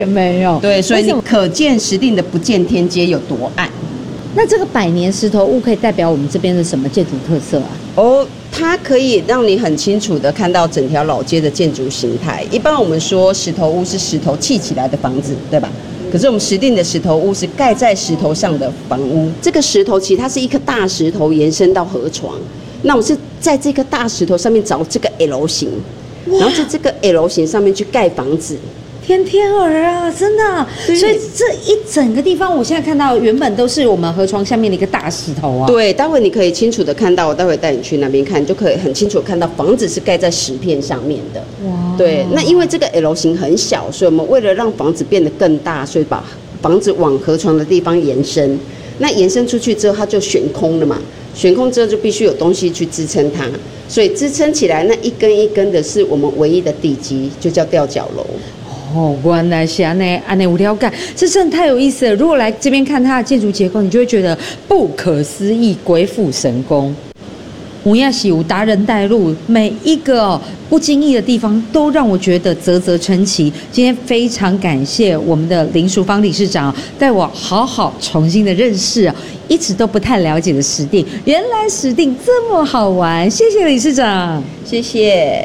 没有。 对，所以你可见石碇的不见天街有多暗。 那这个百年石头屋可以代表我们这边的什么建筑特色啊？ 它可以让你很清楚的看到整条老街的建筑形态。一般我们说石头屋是石头砌起来的房子，对吧？可是我们石碇的石头屋是盖在石头上的房屋。这个石头其实它是一颗大石头延伸到河床，那我是在这颗大石头上面找这个 L 型，然后在这个 L 型上面去盖房子。 天天儿啊，真的啊！所以这一整个地方，我现在看到原本都是我们河床下面的一个大石头啊。 对，待会你可以清楚的看到，我待会带你去那边看，就可以很清楚地看到房子是盖在石片上面的。哇！对，那因为这个 L 型很小，所以我们为了让房子变得更大，所以把房子往河床的地方延伸。那延伸出去之后，它就悬空了嘛。悬空之后就必须有东西去支撑它，所以支撑起来那一根一根的是我们唯一的地基，就叫吊脚楼。 原来是安内无聊感，这真的太有意思了。如果来这边看它的建筑结构，你就会觉得不可思议，鬼斧神工。无亚喜无达人带路，每一个不经意的地方都让我觉得啧啧称奇。今天非常感谢我们的林淑芳理事长带我好好重新的认识一直都不太了解的石碇，原来石碇这么好玩。谢谢理事长， 谢谢。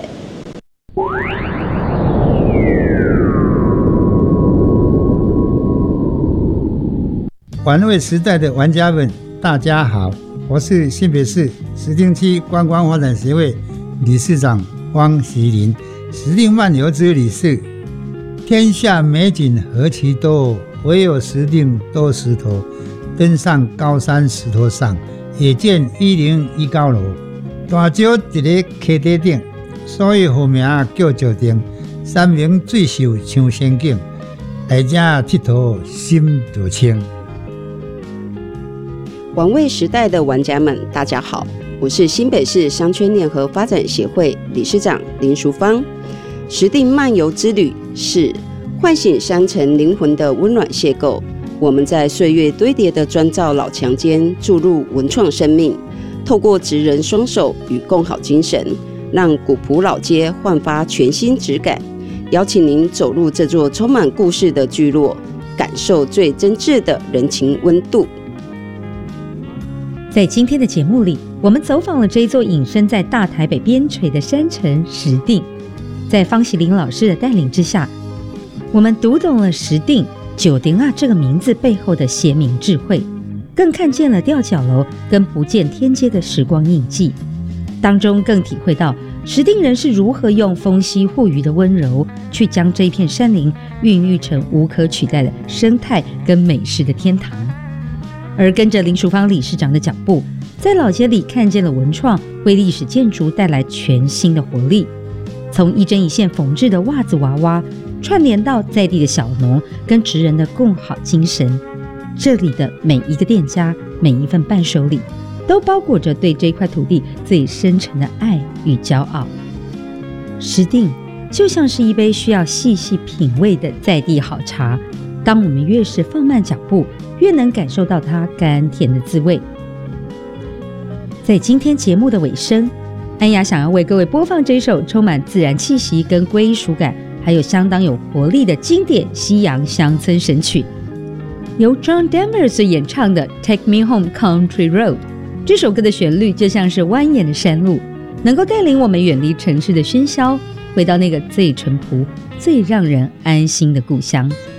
玩味时代的玩家们，大家好，我是新北市石碇区观光发展协会理事长汪习林。石碇漫游之旅是天下美景何其多，唯有石碇多石头。登上高山石头上，也见101高楼。大石一个溪底顶，所以好名叫石碇。山明水秀像仙境，大家佚佗心就清。 玩味时代的玩家们，大家好，我是新北市商圈联合发展协会理事长林淑芳。石碇漫游之旅是唤醒山城灵魂的温暖邂逅。我们在岁月堆叠的砖造老墙间注入文创生命，透过职人双手与共好精神，让古朴老街焕发全新质感。邀请您走入这座充满故事的聚落，感受最真挚的人情温度。 在今天的节目里，我们走访了这一座隐身在大台北边陲的山城石碇。在方喜林老师的带领之下，我们读懂了石碇九鼎啊这个名字背后的鲜明智慧，更看见了吊脚楼跟不见天街的时光印记，当中更体会到石碇人是如何用风息护鱼的温柔，去将这一片山林孕育成无可取代的生态跟美食的天堂。而跟着林淑芳理事长的脚步，在老街里看见了文创为历史建筑带来全新的活力，从一针一线缝制的袜子娃娃，串联到在地的小农跟职人的共好精神。这里的每一个店家，每一份伴手礼，都包裹着对这块土地最深沉的爱与骄傲。石碇就像是一杯需要细细品味的在地好茶，当我们越是放慢脚步，越能感受到它甘甜的滋味。在今天节目的尾声，安雅想要为各位播放这首充满自然气息跟归属感，还有相当有活力的经典西洋乡村神曲，由 John Denver 所演唱的 Take Me Home Country Road。 这首歌的旋律就像是蜿蜒的山路，能够带领我们远离城市的喧嚣，回到那个最淳朴、最让人安心的故乡。